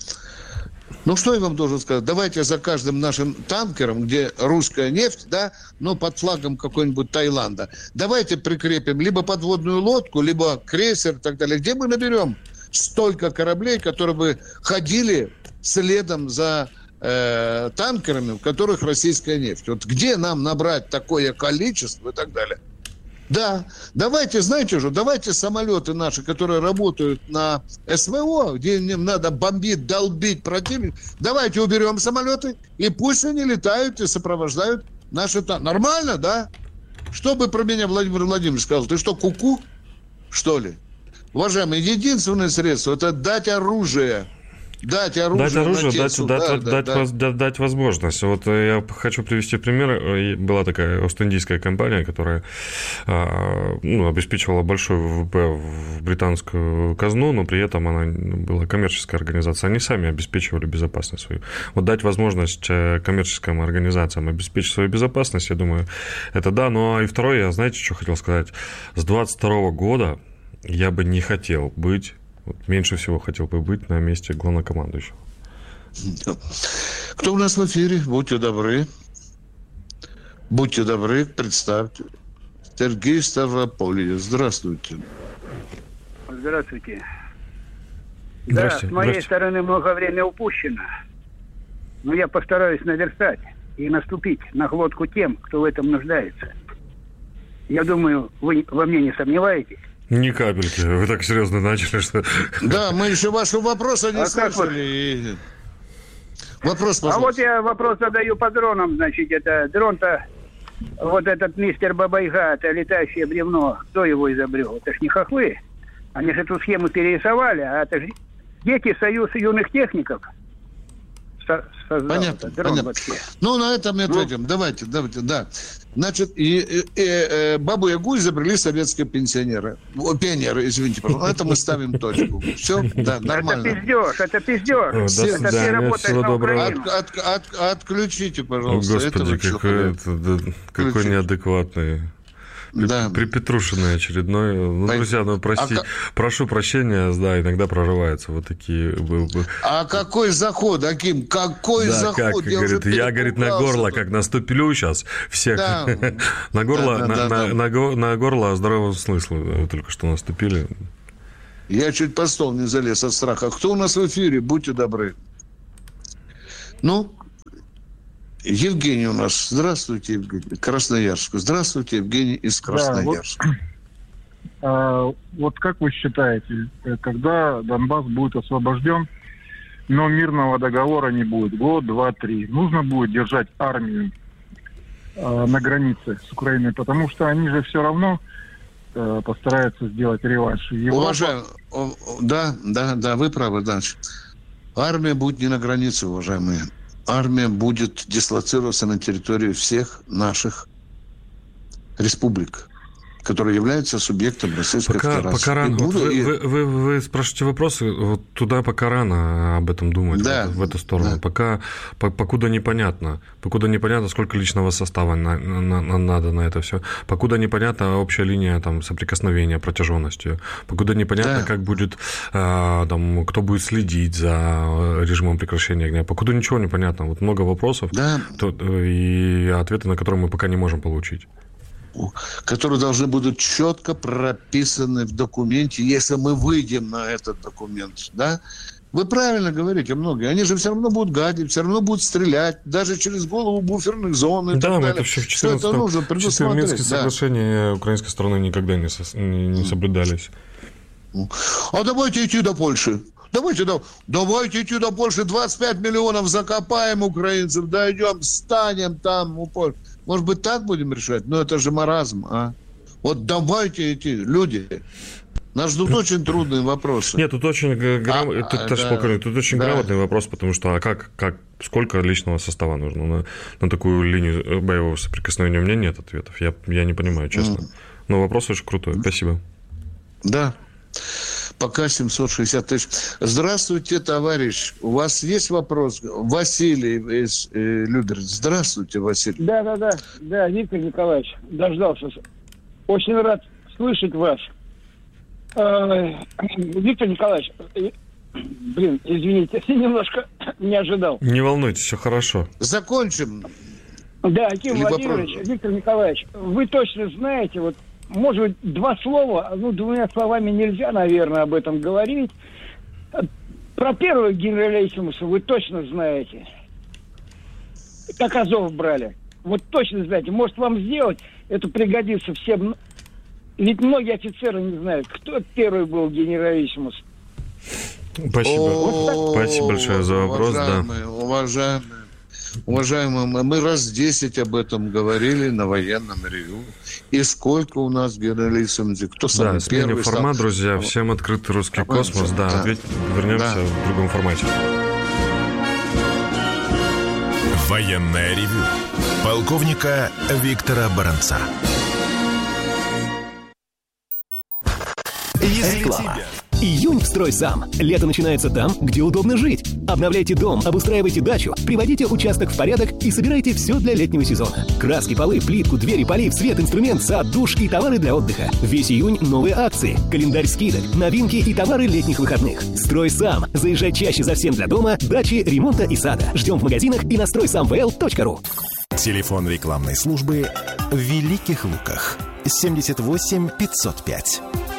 Ну, что я вам должен сказать? Давайте за каждым нашим танкером, где русская нефть, да, но под флагом какой-нибудь Таиланда, давайте прикрепим либо подводную лодку, либо крейсер и так далее. Где мы наберем столько кораблей, которые бы ходили следом за э, танкерами, в которых российская нефть? Вот где нам набрать такое количество и так далее? Да, давайте, знаете же, давайте самолеты наши, которые работают на СВО, где им надо бомбить, долбить противника, давайте уберем самолеты, и пусть они летают и сопровождают наши танки. Нормально, да? Что бы про меня Владимир Владимирович сказал? Ты что, куку, что ли? Уважаемые, единственное средство – это дать оружие. Дать оружие, дать, оружие дать, да, дать, да, дать, да. Воз, дать, дать возможность. Вот я хочу привести пример. Была такая ост-индийская компания, которая ну, обеспечивала большой ВВП в британскую казну, но при этом она была коммерческая организация. Они сами обеспечивали безопасность свою. Вот дать возможность коммерческим организациям обеспечить свою безопасность, я думаю, это да. Ну и второе, я знаете, что хотел сказать? С двадцать второго года я бы не хотел быть... Вот, меньше всего хотел бы быть на месте главнокомандующего. Кто у нас в эфире? Будьте добры. Будьте добры, представьте. Сергей Ставрополье. Здравствуйте. Здравствуйте. Здравствуйте. Да, с моей Здравствуйте. стороны много времени упущено. Но я постараюсь наверстать и наступить на глотку тем, кто в этом нуждается. Я думаю, вы во мне не сомневаетесь. Ни капельки. Вы так серьезно начали, что... Да, мы еще вашего вопроса не а слышали. Вопрос, пожалуйста. А вот я вопрос задаю по дронам, значит, это дрон-то, вот этот мистер Бабайга, это летающее бревно, кто его изобрел? Это ж не хохлы. Они же эту схему перерисовали, а это же дети Союз юных техников. Понятно, понятно. Вообще. Ну, на этом мы ответим. Ну. Давайте, давайте, да. Значит, и, и, и, и, Бабу-Ягу изобрели советские пенсионеры. О, пионеры, извините, пожалуйста. Это мы ставим точку. Все, да, нормально. Это пиздеж, это пиздеж. Все, это ты работаешь на Украину. От, от, от, отключите, пожалуйста. Господи, какой, это, да, какой неадекватный. Да. При Петрушиной очередной. Ну, друзья, ну, прости, а прошу прощения, да, иногда прорываются вот такие... А какой заход, Аким? Какой да, заход? Как, я говорит, я, говорит, на горло, как наступлю сейчас всех. Да. на горло, да, да, на, да, на, да. На, на, на горло здорового смысла вы только что наступили. Я чуть под стол не залез от страха. Кто у нас в эфире? Будьте добры. Ну... Евгений у нас. Здравствуйте, Евгений. Красноярск. Здравствуйте, Евгений из Красноярска. Да, вот, а, вот как вы считаете, когда Донбасс будет освобожден, но мирного договора не будет, год, два, три, нужно будет держать армию а, на границе с Украиной, потому что они же все равно а, постараются сделать реванш. Европа... Уважаемый, да, да, да, вы правы, да. Армия будет не на границе, уважаемые. Армия будет дислоцироваться на территории всех наших республик, которые являются субъектом Российской пока, Федерации. Пока рано. Вот вы, и... вы, вы, вы спрашиваете вопросы, вот туда пока рано об этом думать, да, вот, в эту сторону. Да. Пока, по, покуда непонятно. Покуда непонятно, сколько личного состава на, на, на, надо на это все. Покуда непонятна общая линия там, соприкосновения протяженностью. Покуда непонятно, да. как будет, а, там, кто будет следить за режимом прекращения огня. Покуда ничего не понятно. Вот много вопросов, да. то, и ответы на которые мы пока не можем получить. Которые должны будут четко прописаны в документе, если мы выйдем на этот документ, да? Вы правильно говорите, многие. Они же все равно будут гадить, все равно будут стрелять, даже через голову буферных зон и да, так далее. Это все в четырнадцатом, это нужно предусмотреть. Минские да. соглашения украинской стороны никогда не, со, не, не соблюдались. А давайте идти до Польши. Давайте, да, давайте идти до Польши, двадцать пять миллионов закопаем украинцев, дойдем, встанем там у Польши. Может быть, так будем решать? Но это же маразм, а? Вот давайте идти, люди. Нас ждут очень трудные вопросы. Нет, тут очень, грам... а, тут, а, да, тут очень да. грамотный вопрос, потому что а как, как, сколько личного состава нужно? На, на такую линию боевого соприкосновения у меня нет ответов. Я, я не понимаю, честно. Mm. Но вопрос очень крутой. Спасибо. Да. Пока семьсот шестьдесят тысяч. Здравствуйте, товарищ. У вас есть вопрос? Василий из э, Люберец. Здравствуйте, Василий. Да, да, да. Да, Виктор Николаевич, дождался. Очень рад слышать вас. Э, Виктор Николаевич, э, блин, извините, немножко не ожидал. Не волнуйтесь, все хорошо. Закончим. Да, Аким Либо Владимирович, про... Виктор Николаевич, вы точно знаете, вот может быть, два слова, ну, двумя словами нельзя, наверное, об этом говорить. Про первого генералиссимуса вы точно знаете. Как Азов брали. Вот точно знаете. Может, вам сделать, это пригодится всем. Ведь многие офицеры не знают, кто первый был генералиссимус. Спасибо. Вот Спасибо большое за вопрос. Уважаемые, да. уважаемые, уважаемые, мы раз десять об этом говорили на военном ревью. И сколько у нас генералиссимусов? Кто самый да, первый? Да, формат, стал... друзья. Всем открытый русский а, космос. Да, да. Ответь, вернемся да. в другом формате. Военное ревью полковника Виктора Баранца. Реклама. Июнь в «Стройсам». Лето начинается там, где удобно жить. Обновляйте дом, обустраивайте дачу, приводите участок в порядок и собирайте все для летнего сезона. Краски, полы, плитку, двери, полив, свет, инструмент, сад, душ и товары для отдыха. Весь июнь новые акции, календарь скидок, новинки и товары летних выходных. «Стройсам». Заезжай чаще за всем для дома, дачи, ремонта и сада. Ждем в магазинах и на стройсам вэ эл точка ру. Телефон рекламной службы в Великих Луках. семьдесят восемь пятьсот пять.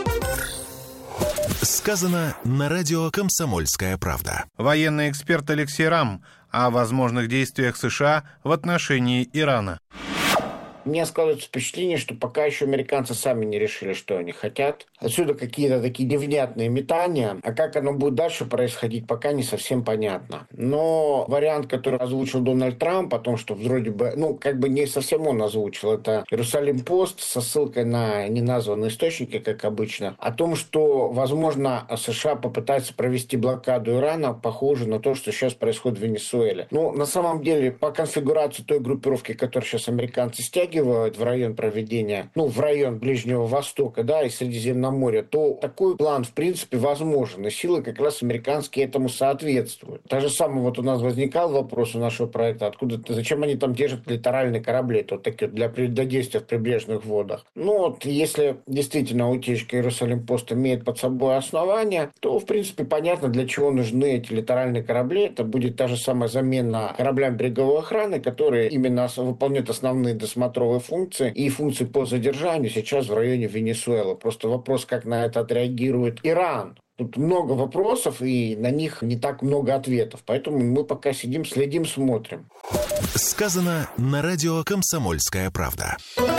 Сказано на радио «Комсомольская правда». Военный эксперт Алексей Рам о возможных действиях США в отношении Ирана. У меня складывается впечатление, что пока еще американцы сами не решили, что они хотят. Отсюда какие-то такие невнятные метания. А как оно будет дальше происходить, пока не совсем понятно. Но вариант, который озвучил Дональд Трамп, о том, что вроде бы, ну, как бы не совсем он озвучил, это Иерусалим-Пост со ссылкой на неназванные источники, как обычно, о том, что, возможно, США попытаются провести блокаду Ирана, похоже на то, что сейчас происходит в Венесуэле. Ну, на самом деле, по конфигурации той группировки, которую сейчас американцы стягивают в район проведения, ну, в район Ближнего Востока, да, и Средиземноморья, то такой план, в принципе, возможен. И силы как раз американские этому соответствуют. Так же самое вот у нас возникал вопрос у нашего проекта, откуда, зачем они там держат литеральные корабли, это вот такие для, для действия в прибрежных водах. Ну, вот, если действительно утечка Иерусалим-Пост имеет под собой основания, то, в принципе, понятно, для чего нужны эти литеральные корабли. Это будет та же самая замена кораблям береговой охраны, которые именно выполняют основные досмотровые функции и функции по задержанию сейчас в районе Венесуэлы. Просто вопрос, как на это отреагирует Иран. Тут много вопросов, и на них не так много ответов. Поэтому мы пока сидим, следим, смотрим. Сказано на радио «Комсомольская правда».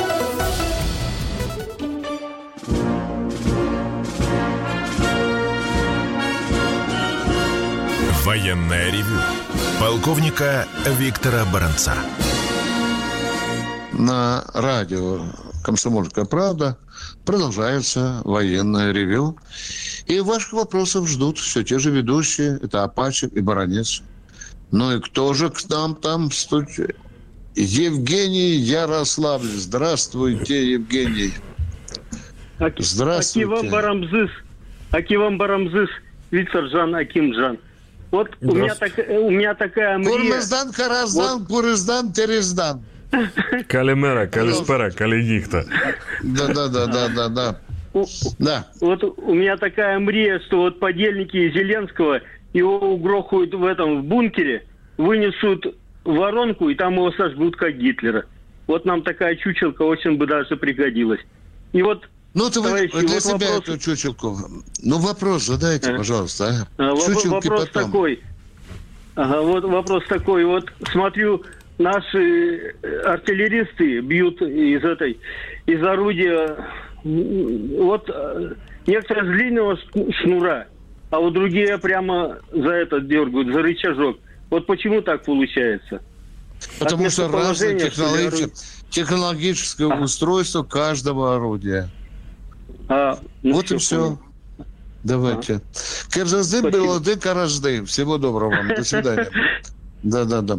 Военное ревю полковника Виктора Баранца. На радио «Комсомольская правда» продолжается военное ревю. И ваших вопросов ждут все те же ведущие. Это Апачек и Баранец. Ну и кто же к нам там стучит? Евгений Ярославль. Здравствуйте, Евгений. Здравствуйте. Акивам Барамзыс. Акивам Барамзыс. Викторжан Акимджан. Вот у меня, так, у меня такая мрия... Курмаздан, Хараздан, вот. Курыздан, Терездан. Калимера, Калиспера, Калинихта. Да-да-да-да-да. Да. Вот у меня такая мрия, что вот подельники Зеленского его угрохают в этом, в бункере, вынесут воронку, и там его сожгут, как Гитлера. Вот нам такая чучелка очень бы даже пригодилась. И вот, ну, ты товарищи, вы, для вот себя вопрос... эту чучелку. Ну, вопрос задайте, а? пожалуйста. А? Чучелки вопрос потом. такой. Ага, вот вопрос такой. Вот смотрю, наши артиллеристы бьют из этой, из орудия, вот некоторые с длинного шнура, а вот другие прямо за это дергают, за рычажок. Вот почему так получается? Потому что разное технологи... технологическое а. устройство каждого орудия. А, ну вот все, и все. Понял. Давайте. А. Кебзаздым был один караждым. Всего доброго вам. До свидания. Да-да-да.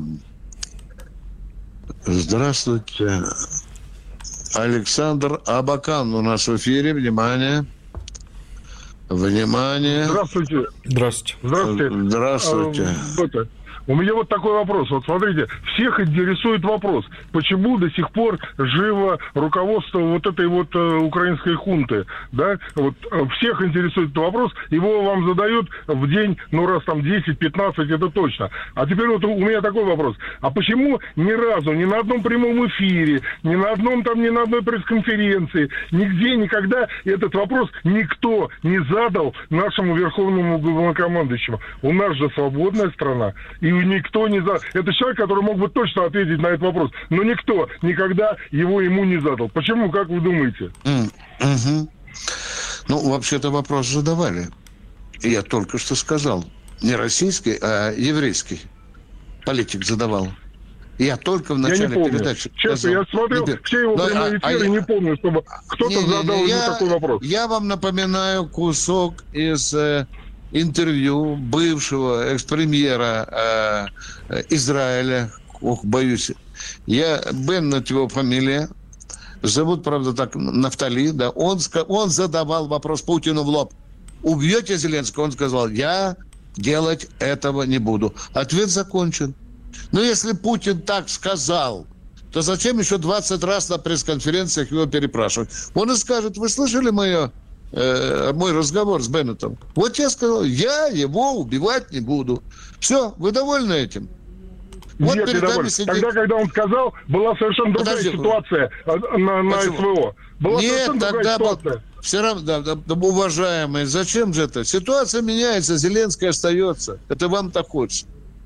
Здравствуйте. Александр Абакан у нас в эфире. Внимание. Внимание. Здравствуйте. Здравствуйте. Здравствуйте. Здравствуйте. А, это, у меня вот такой вопрос. Вот смотрите, всех интересует вопрос, почему до сих пор живо руководство вот этой вот э, украинской хунты, да? Вот э, всех интересует этот вопрос, его вам задают в день, ну, раз там десять-пятнадцать, это точно. А теперь вот у меня такой вопрос. А почему ни разу, ни на одном прямом эфире, ни на одном там, ни на одной пресс-конференции, нигде, никогда этот вопрос никто не задал нашему верховному главнокомандующему? У нас же свободная страна, и никто не задал. Это человек, который мог бы точно ответить на этот вопрос, но никто никогда его ему не задал. Почему, как вы думаете? Mm-hmm. Ну, вообще-то вопрос задавали. Я только что сказал. Не российский, а еврейский политик задавал. Я только в начале я не передачи Честно, сказал. Я смотрел Теперь... все его прямые эфиры, а, а не я... помню, чтобы кто-то не, не, задал ему я... такой вопрос. Я вам напоминаю кусок из... интервью бывшего экс-премьера э, Израиля, ох, боюсь, я, Беннет его фамилия, зовут, правда, так, Нафтали, да, он, он задавал вопрос Путину в лоб: убьете Зеленского? Он сказал: я делать этого не буду. Ответ закончен. Но если Путин так сказал, то зачем еще двадцать раз на пресс-конференциях его перепрашивать? Он и скажет: вы слышали мое Э, мой разговор с Беннетом? Вот я сказал, я его убивать не буду. Все, вы довольны этим? Вот Нет, перед нами сидит... Тогда, когда он сказал, была совершенно другая Подожди, ситуация на, на СВО. Была Нет, тогда был... все равно, да, да, да, уважаемые, зачем же это? Ситуация меняется, Зеленский остается. Это вам так хочется.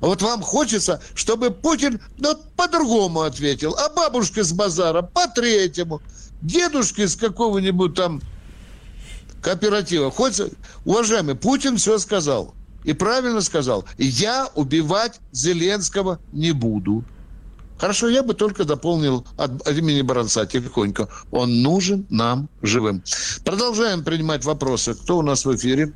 А вот вам хочется, чтобы Путин ну, по-другому ответил, а бабушка с базара по-третьему, дедушка из какого-нибудь там кооператива. Хочется... Уважаемый, Путин все сказал. И правильно сказал. Я убивать Зеленского не буду. Хорошо, я бы только дополнил от имени Баранца тихонько. Он нужен нам живым. Продолжаем принимать вопросы. Кто у нас в эфире?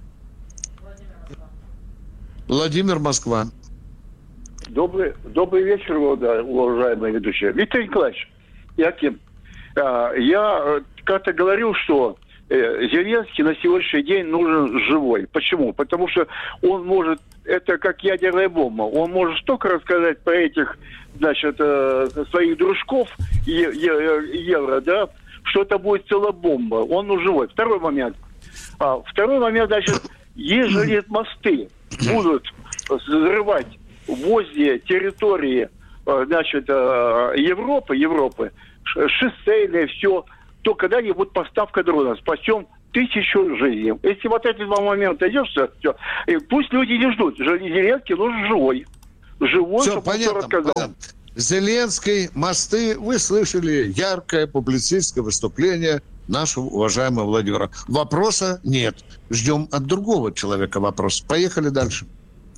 Владимир, Москва. Добрый, добрый вечер, уважаемые ведущие. Виктор Николаевич, Яким, я как-то говорил, что Зеленский на сегодняшний день нужен живой. Почему? Потому что он может, это как ядерная бомба, он может столько рассказать про этих, значит, своих дружков евро, да, что это будет целая бомба. Он ну живой. Второй момент. А, второй момент, значит, ежели мосты будут взрывать возле территории, значит, Европы, Европы, шоссейные, все, то когда-нибудь поставка дрона спасем тысячу жизней. Если вот эти два момента идет, все, и пусть люди не ждут. Зеленский нужен живой. Живой, все, чтобы понятно, он рассказал. понятно. Зеленский, мосты, вы слышали яркое публицистское выступление нашего уважаемого Владимира. Вопроса нет. Ждем от другого человека вопрос. Поехали дальше.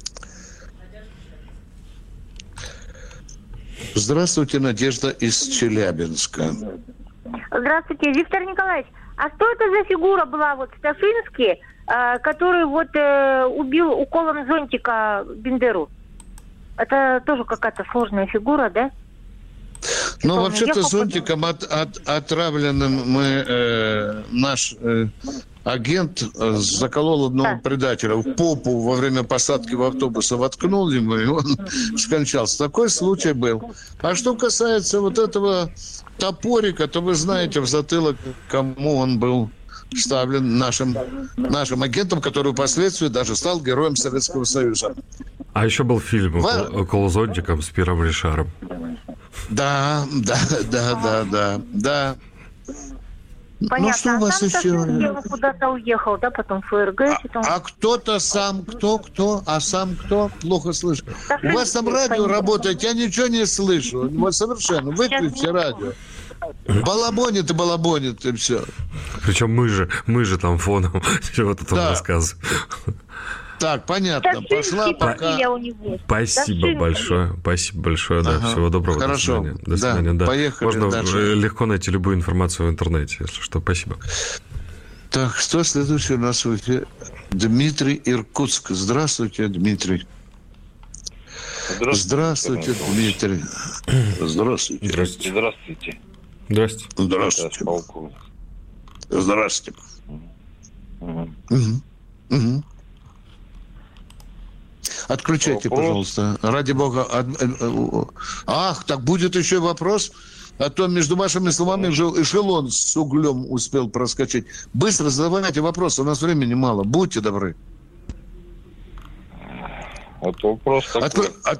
Здравствуйте, Надежда из Челябинска. Здравствуйте, Виктор Николаевич. А что это за фигура была, вот Сташинский, э, который вот э, убил уколом зонтика Бендеру? Это тоже какая-то сложная фигура, да? Ну, что, вообще-то зонтиком от, от, отравленным мы, э, наш э, агент э, заколол одного да. предателя в попу во время посадки в автобус, воткнул ему, и он скончался. Такой случай был. А что касается вот этого топорика, то вы знаете в затылок, кому он был вставлен нашим, нашим агентом, который впоследствии даже стал героем Советского Союза. А еще был фильм Во... «Укол зонтиком» с Пьером Ришаром. Да, да, да, да, да, да. Понятно. Ну, что у вас а еще? Он куда-то уехал, да, потом ФРГ. А, потом... а кто-то сам, кто, кто, а сам кто? Плохо слышу. Так, у вас там радио понятно. Работает, я ничего не слышу. Вот совершенно. Выключите радио. Балабонит и балабонит, и все. Причем мы же, мы же там фоном чего-то там да. рассказываем. Так, понятно. Пошла пока. Спасибо большое. Спасибо большое. Да. Ага. Всего доброго. Хорошо. До свидания. До свидания. Да. Да. Поехали Можно дальше. Легко найти любую информацию в интернете, если что. Спасибо. Так, что следующий у нас в эфире? Дмитрий, Иркутск. Здравствуйте, Дмитрий. Здравствуйте, Здравствуйте Дмитрий. Здравствуйте. Здравствуйте. Здравствуйте. Здравствуйте. Здравствуйте. Здравствуйте. Угу. Угу. Отключайте, вопрос. Пожалуйста. Ради бога. Ах, так будет еще вопрос. А то между вашими словами эшелон с углем успел проскочить. Быстро задавайте вопрос. У нас времени мало. Будьте добры. Вот вопрос такой. Откро... От...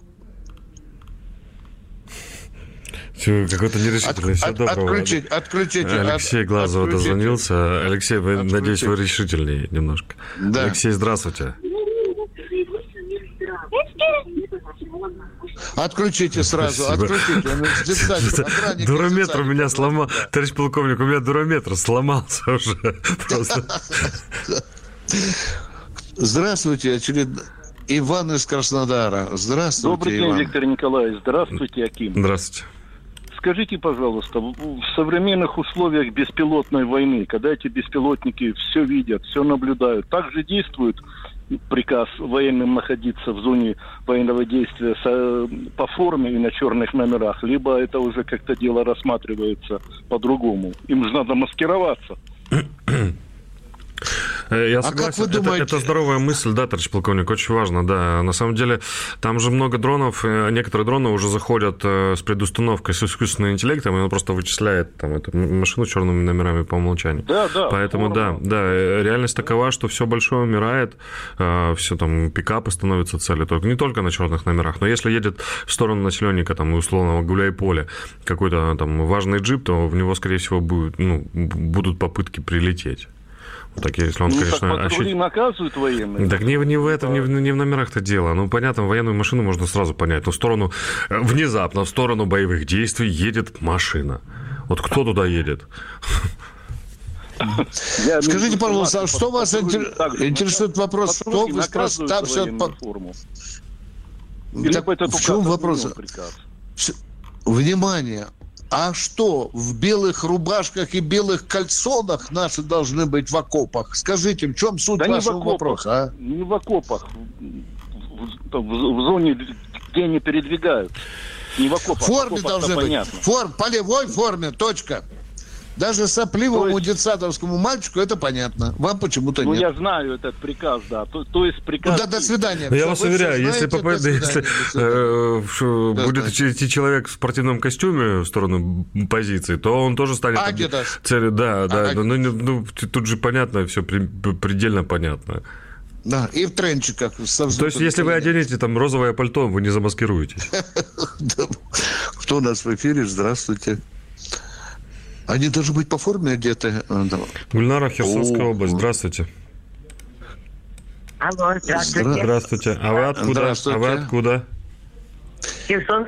Все, какой-то нерешительный. Всего от, доброго. Отключить, отключите. Алексей от, Глазов дозвонился. Алексей, вы, отключите. Надеюсь, вы решительнее немножко. Да. Алексей, здравствуйте. Отключите сразу, Спасибо. Отключите. Дурометр у меня сломал. Товарищ полковник, у меня дурометр сломался уже. Просто. Здравствуйте, очередно. Иван из Краснодара. Здравствуйте, Добрый день, Иван. Виктор Николаевич. Здравствуйте, Аким. Здравствуйте. Скажите, пожалуйста, в современных условиях беспилотной войны, когда эти беспилотники все видят, все наблюдают, также действует приказ военным находиться в зоне военного действия по форме и на черных номерах, либо это уже как-то дело рассматривается по-другому. Им же надо маскироваться. Я согласен, а это, это здоровая мысль, да, товарищ полковник, очень важно, да. На самом деле, там же много дронов, некоторые дроны уже заходят с предустановкой с искусственным интеллектом, и он просто вычисляет там, эту машину с черными номерами по умолчанию. Да, да. Поэтому, да, да, реальность такова, что все большое умирает, все там пикапы становятся целью, только не только на черных номерах, но если едет в сторону населенника, там, условного гуляй-поля, какой-то там важный джип, то в него, скорее всего, будет, ну, будут попытки прилететь. Так, если он, ну, конечно, так патрули ощут... наказывают военные. Так не, не в этом, не в, не в номерах-то дело. Ну, понятно, военную машину можно сразу понять. Но в сторону, внезапно в сторону боевых действий едет машина. Вот кто туда едет? Я Скажите, пожалуйста, а что вас интересует вопрос? Что вы старший от... Так, в чем вопрос? Внимание! А что, в белых рубашках и белых кальсонах наши должны быть в окопах? Скажите, в чем суть да вашего не в вопроса? А? Не в окопах. В, в, в зоне, где они передвигают. Не в окопах. В форме должны быть. Понятно. Форм, полевой форме, точка. Даже сопливому есть... детсадовскому мальчику это понятно. Вам почему-то ну, нет. Ну, я знаю этот приказ, да. То, то есть приказ... Ну, да, до свидания. Я вас уверяю, если, попад... если э, да, будет знаете. идти человек в спортивном костюме в сторону позиции, то он тоже станет... Адидас. Целью, да, да. А, ну, ну, тут же понятно, все предельно понятно. Да, и в тренчиках. То есть, если вы оденете там розовое пальто, вы не замаскируетесь. Кто у нас в эфире? Здравствуйте. Они должны быть по форме одеты. Гульнара, Херсонская область. Здравствуйте. Алло, здравствуйте. Здравствуйте. А вы откуда? А вы откуда? Херсон.